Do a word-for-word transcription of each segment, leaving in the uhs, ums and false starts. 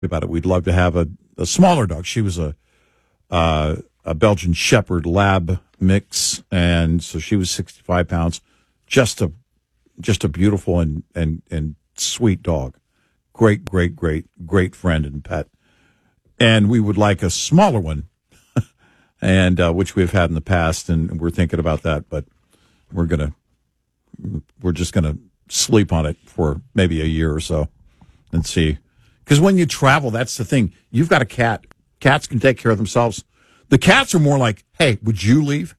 about it. We'd love to have a, a smaller dog. She was a uh, a Belgian Shepherd Lab mix, and so she was sixty-five pounds. Just a just a beautiful and and and sweet dog. Great, great, great, great friend and pet. And we would like a smaller one, and uh, which we've had in the past, and we're thinking about that, but we're gonna we're just gonna sleep on it for maybe a year or so and see. Because when you travel, that's the thing. You've got a cat. Cats can take care of themselves. The cats are more like, hey, would you leave?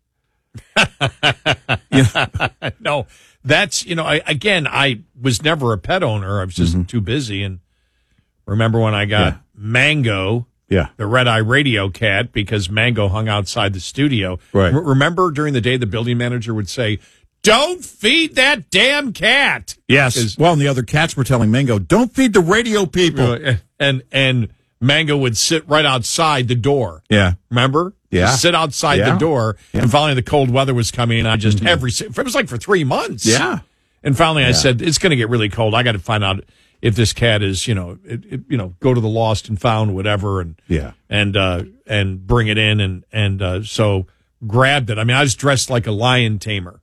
You know? No, that's, you know, I, again, I was never a pet owner. I was just mm-hmm. too busy. And remember when I got yeah. Mango, yeah. the red eye radio cat, because Mango hung outside the studio. Right. R- remember during the day, the building manager would say, don't feed that damn cat. Yes. Well, and the other cats were telling Mango, don't feed the radio people. And, and Mango would sit right outside the door. Yeah. Remember? Yeah. Just sit outside yeah. the door. Yeah. And finally the cold weather was coming, and I just mm-hmm. every, it was like for three months. Yeah. And finally I yeah. said, it's going to get really cold. I got to find out if this cat is, you know, it, it, you know, go to the lost and found, whatever. And, yeah. and, uh, and bring it in. And, and, uh, so grabbed it. I mean, I was dressed like a lion tamer.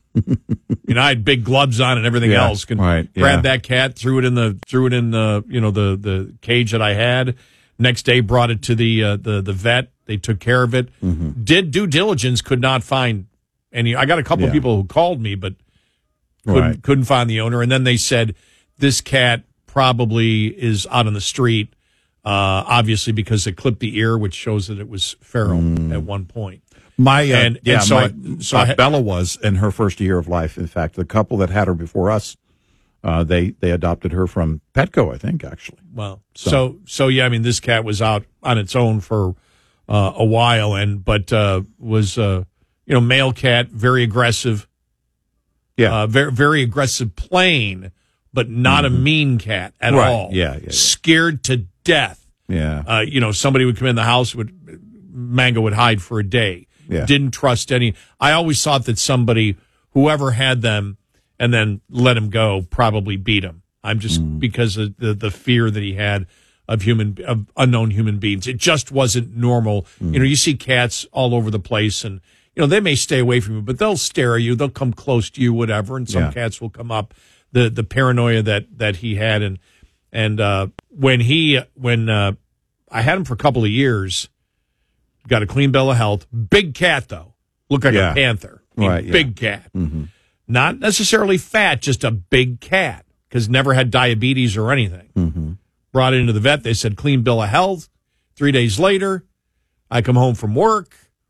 You know, I had big gloves on and everything yeah, else. Could right, grab yeah. that cat, threw it in the threw it in the you know the, the cage that I had. Next day, brought it to the uh, the the vet. They took care of it. Mm-hmm. Did due diligence. Could not find any. I got a couple yeah. of people who called me, but couldn't right. couldn't find the owner. And then they said this cat probably is out on the street, uh, obviously because it clipped the ear, which shows that it was feral mm. at one point. My uh, and, yeah, and so, my, I, so uh, I had, Bella was in her first year of life. In fact, the couple that had her before us, uh, they they adopted her from Petco, I think, actually. Well, so so, so yeah, I mean, this cat was out on its own for uh, a while, and but uh, was uh, you know male cat, very aggressive, yeah, uh, very very aggressive, playing, but not mm-hmm. a mean cat at right. all. Yeah, yeah, yeah, scared to death. Yeah, uh, you know, somebody would come in the house, would Mango would hide for a day. Yeah. Didn't trust any. I always thought that somebody, whoever had them and then let them go, probably beat him. I'm just mm. because of the, the fear that he had of human, of unknown human beings. It just wasn't normal. Mm. You know, you see cats all over the place, and you know they may stay away from you, but they'll stare at you. They'll come close to you, whatever. And some yeah. cats will come up. The the paranoia that that he had, and and uh, when he when uh, I had him for a couple of years. Got a clean bill of health. Big cat, though. Looked like yeah. a panther. I mean, right, yeah. Big cat. Mm-hmm. Not necessarily fat, just a big cat. Because never had diabetes or anything. Mm-hmm. Brought it into the vet. They said clean bill of health. Three days later, I come home from work.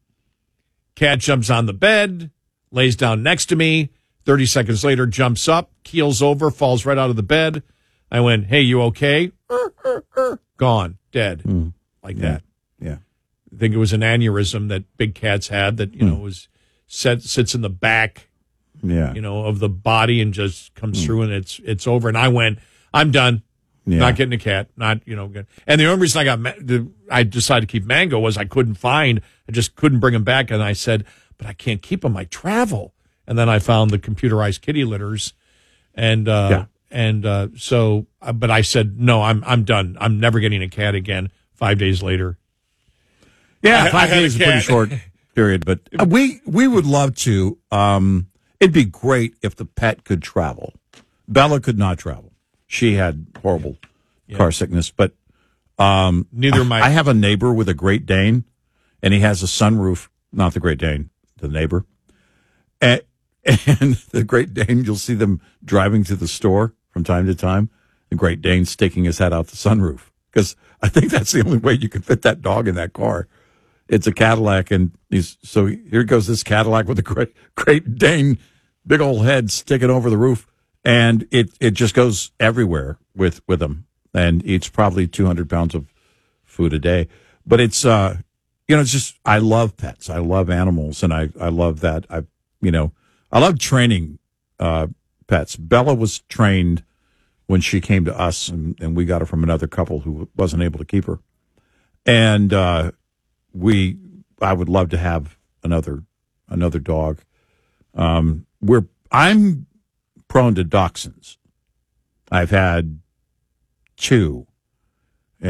Cat jumps on the bed, lays down next to me. thirty seconds later, jumps up, keels over, falls right out of the bed. I went, hey, you okay? Er, er, er. Gone. Dead. Mm. Like yeah. that. Yeah. I think it was an aneurysm that big cats had that, you know, was set, sits in the back, yeah. you know, of the body and just comes mm. through and it's it's over. And I went, I'm done. Yeah. Not getting a cat. Not, you know. And the only reason I got, I decided to keep Mango was I couldn't find, I just couldn't bring him back. And I said, but I can't keep him. I travel. And then I found the computerized kitty litters. And, uh, yeah. and, uh, so, but I said, no, I'm, I'm done. I'm never getting a cat again. Five days later. Yeah, I, five I days is a pretty short period, but we we would love to. Um, it'd be great if the pet could travel. Bella could not travel; she had horrible yeah. car sickness. But um, neither my I have a neighbor with a Great Dane, and he has a sunroof. Not the Great Dane, the neighbor, and, and the Great Dane. You'll see them driving to the store from time to time. The Great Dane sticking his head out the sunroof because I think that's the only way you can fit that dog in that car. It's a Cadillac, and he's so here goes this Cadillac with a great, Great Dane, big old head sticking over the roof, and it, it just goes everywhere with, with him, and eats probably two hundred pounds of food a day. But it's, uh, you know, it's just, I love pets. I love animals, and I, I love that. I, you know, I love training uh, pets. Bella was trained when she came to us, and, and we got her from another couple who wasn't able to keep her. And, uh, We, I would love to have another, another dog. Um, we're, I'm prone to dachshunds. I've had two,